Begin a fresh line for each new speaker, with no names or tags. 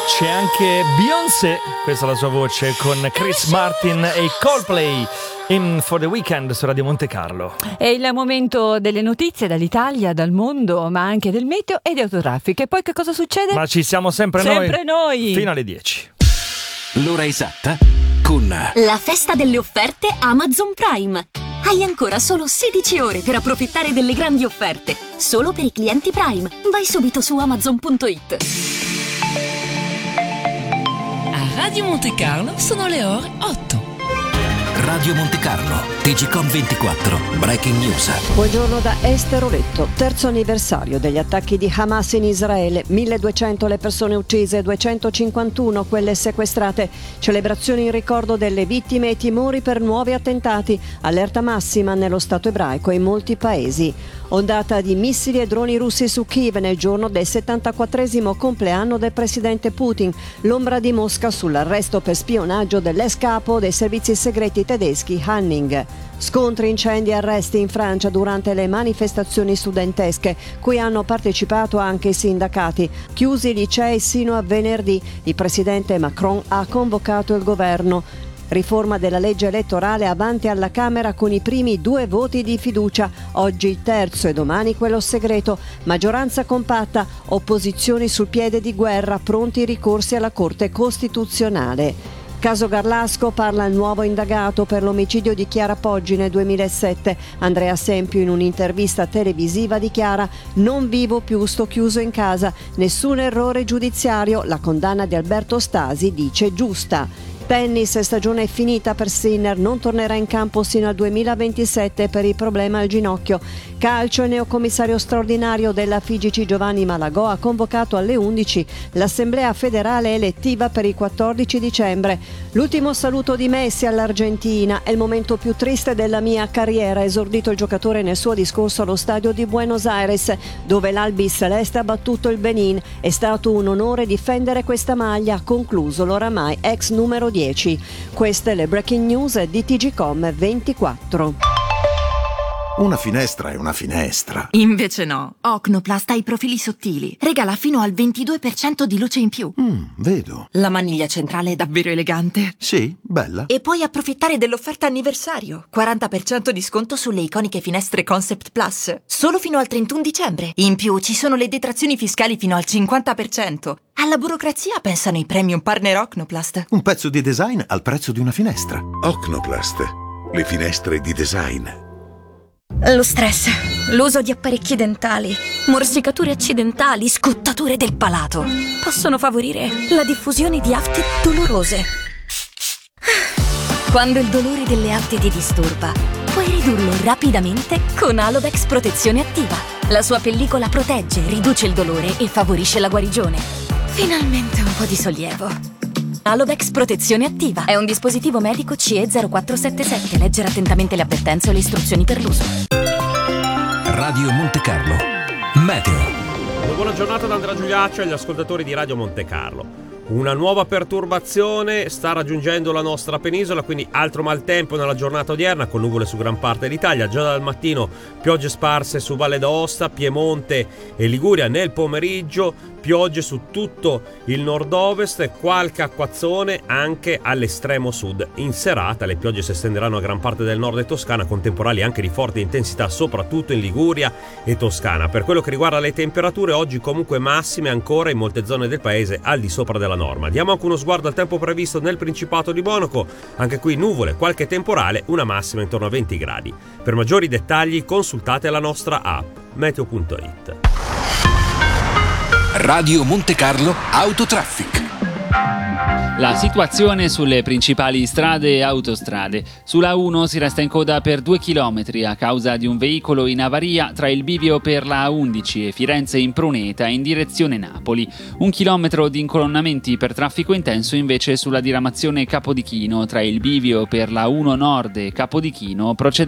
C'è anche Beyoncé, questa è la sua voce, con Chris Martin e Coldplay in For the Weekend su Radio Monte Carlo.
È il momento delle notizie dall'Italia, dal mondo, ma anche del meteo e di autotraffico. E poi che cosa succede?
Ma ci siamo sempre
noi
fino alle 10.
L'ora esatta con
la festa delle offerte Amazon Prime. Hai ancora solo 16 ore per approfittare delle grandi offerte, solo per i clienti Prime. Vai subito su Amazon.it.
A Radio Monte Carlo sono le ore 8.
Radio Monte Carlo, TGcom 24, Breaking News.
Buongiorno da Esther Oletto. Terzo anniversario degli attacchi di Hamas in Israele. 1200 le persone uccise, 251 quelle sequestrate. Celebrazioni in ricordo delle vittime e timori per nuovi attentati. Allerta massima nello Stato ebraico e in molti paesi. Ondata di missili e droni russi su Kiev nel giorno del 74esimo compleanno del presidente Putin. L'ombra di Mosca sull'arresto per spionaggio dell'ex capo dei servizi segreti tedeschi Hanning. Scontri, incendi e arresti in Francia durante le manifestazioni studentesche, cui hanno partecipato anche i sindacati. Chiusi i licei sino a venerdì. Il presidente Macron ha convocato il governo. Riforma della legge elettorale avanti alla Camera con i primi 2 voti di fiducia, oggi il terzo e domani quello segreto. Maggioranza compatta, opposizioni sul piede di guerra, pronti i ricorsi alla Corte Costituzionale. Caso Garlasco, parla il nuovo indagato per l'omicidio di Chiara Poggi nel 2007. Andrea Sempio in un'intervista televisiva dichiara: non vivo più, sto chiuso in casa, nessun errore giudiziario, la condanna di Alberto Stasi dice giusta. Tennis, stagione è finita per Sinner, non tornerà in campo sino al 2027 per il problema al ginocchio. Calcio, il neocommissario straordinario della FIGC Giovanni Malagò ha convocato alle 11 l'assemblea federale elettiva per il 14 dicembre. L'ultimo saluto di Messi all'Argentina è il momento più triste della mia carriera, ha esordito il giocatore nel suo discorso allo stadio di Buenos Aires, dove l'Albi Celeste ha battuto il Benin. È stato un onore difendere questa maglia, ha concluso l'oramai ex numero 10. Queste le breaking news di TGcom 24.
Una finestra è una finestra.
Invece no. Ocnoplast ha i profili sottili. Regala fino al 22% di luce in più.
Vedo.
La maniglia centrale è davvero elegante.
Sì, bella.
E puoi approfittare dell'offerta anniversario. 40% di sconto sulle iconiche finestre Concept Plus. Solo fino al 31 dicembre. In più ci sono le detrazioni fiscali fino al 50%. Alla burocrazia pensano i premium partner Ocnoplast.
Un pezzo di design al prezzo di una finestra.
Ocnoplast. Le finestre di design.
Lo stress, l'uso di apparecchi dentali, morsicature accidentali, scottature del palato possono favorire la diffusione di afte dolorose. Quando il dolore delle afte ti disturba, puoi ridurlo rapidamente con Alovex Protezione Attiva. La sua pellicola protegge, riduce il dolore e favorisce la guarigione. Finalmente un po' di sollievo. Alovex Protezione Attiva è un dispositivo medico CE 0477. Leggere attentamente le avvertenze e le istruzioni per l'uso.
Radio Monte Carlo, meteo.
Una buona giornata da Andrea Giuliaccio e agli ascoltatori di Radio Monte Carlo. Una nuova perturbazione sta raggiungendo la nostra penisola, quindi altro maltempo nella giornata odierna con nuvole su gran parte d'Italia. Già dal mattino piogge sparse su Valle d'Aosta, Piemonte e Liguria. Nel pomeriggio piogge su tutto il nord-ovest e qualche acquazzone anche all'estremo sud. In serata le piogge si estenderanno a gran parte del nord e Toscana, con temporali anche di forte intensità soprattutto in Liguria e Toscana. Per quello che riguarda le temperature, oggi comunque massime ancora in molte zone del paese al di sopra della norma. Diamo anche uno sguardo al tempo previsto nel Principato di Monaco. Anche qui nuvole, qualche temporale, una massima intorno a 20 gradi. Per maggiori dettagli consultate la nostra app meteo.it.
Radio Monte Carlo Autotraffic.
La situazione sulle principali strade e autostrade. Sulla 1 si resta in coda per 2 chilometri a causa di un veicolo in avaria tra il bivio per la A11 e Firenze in Pruneta in direzione Napoli. 1 chilometro di incolonnamenti per traffico intenso invece sulla diramazione Capodichino tra il bivio per la 1 Nord e Capodichino procedendo